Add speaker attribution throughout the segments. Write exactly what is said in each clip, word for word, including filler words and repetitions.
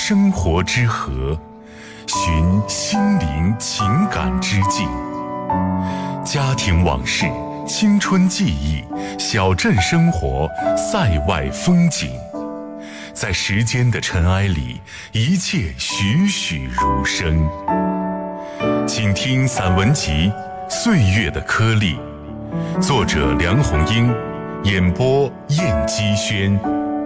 Speaker 1: 生活之河，寻心灵情感之境。家庭往事、青春记忆、小镇生活、塞外风景，在时间的尘埃里，一切栩栩如生。请听散文集《岁月的颗粒》，作者梁红英，演播燕姬轩。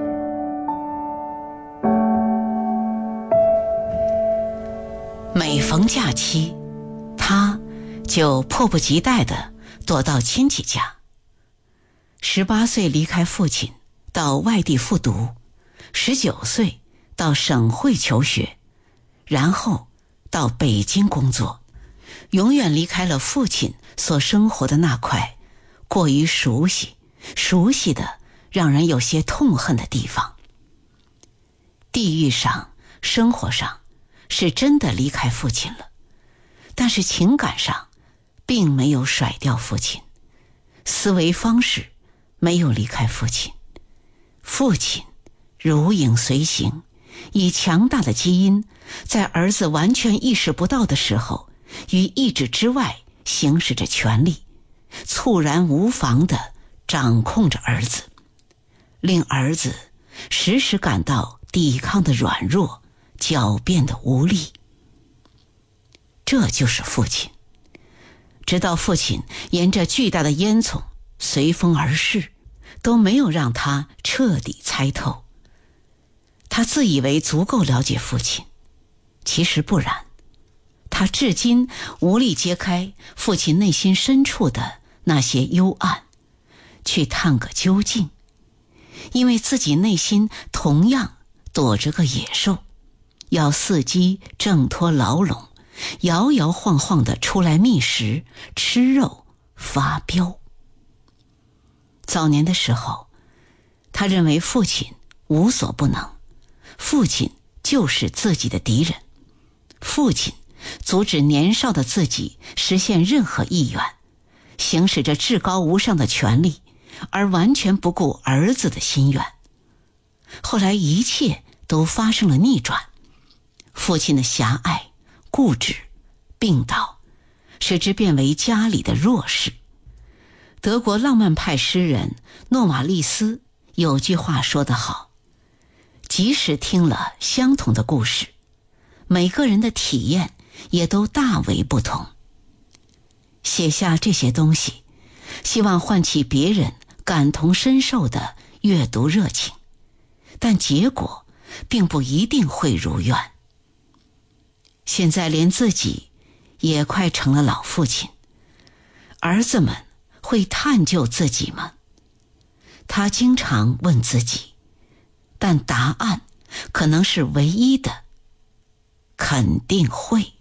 Speaker 2: 每逢假期，他就迫不及待地躲到亲戚家。十八岁离开父亲，到外地复读；十九岁到省会求学，然后到北京工作，永远离开了父亲所生活的那块过于熟悉、熟悉的让人有些痛恨的地方。地域上、生活上是真的离开父亲了，但是情感上并没有甩掉父亲，思维方式没有离开父亲。父亲如影随形，以强大的基因，在儿子完全意识不到的时候，于意志之外行使着权力，猝然无防地掌控着儿子，令儿子时时感到抵抗的软弱，狡辩的无力。这就是父亲。直到父亲沿着巨大的烟囱随风而逝，都没有让他彻底猜透。他自以为足够了解父亲，其实不然。他至今无力揭开父亲内心深处的那些幽暗，去探个究竟，因为自己内心同样躲着个野兽，要伺机挣脱牢笼，摇摇晃晃地出来觅食、吃肉、发飙。早年的时候，他认为父亲无所不能，父亲就是自己的敌人，父亲阻止年少的自己实现任何意愿，行使着至高无上的权力，而完全不顾儿子的心愿。后来一切都发生了逆转，父亲的狭隘、固执、病倒，使之变为家里的弱势。德国浪漫派诗人诺瓦利斯有句话说得好，即使听了相同的故事，每个人的体验也都大为不同。写下这些东西，希望唤起别人感同身受的阅读热情，但结果并不一定会如愿。现在连自己也快成了老父亲，儿子们会探究自己吗？他经常问自己，但答案可能是唯一的，肯定会。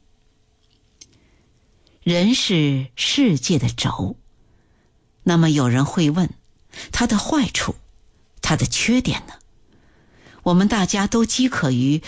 Speaker 2: 人是世界的轴，那么有人会问，他的坏处，他的缺点呢？我们大家都饥渴于